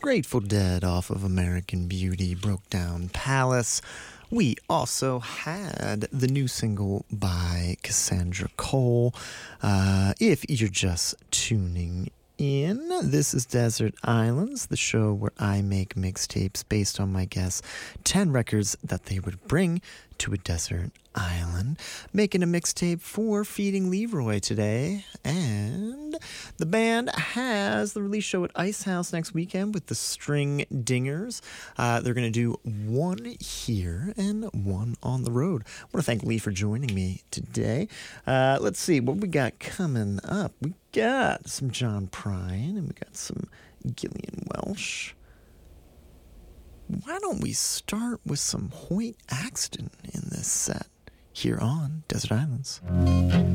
Grateful Dead off of American Beauty, Broke Down Palace. We also had the new single by Cassandra Cole. If you're just tuning in, this is Desert Islands, the show where I make mixtapes based on my guests' 10 records that they would bring to a desert island. Making a mixtape for Feeding Leroy today. And the band has the release show at Ice House next weekend with the String Dingers. They're going to do one here and one on the road. I want to thank Lee for joining me today. Let's see what we got coming up. We got some John Prine and we got some Gillian Welsh. Why don't we start with some Hoyt Axton in this set here on Desert Islands?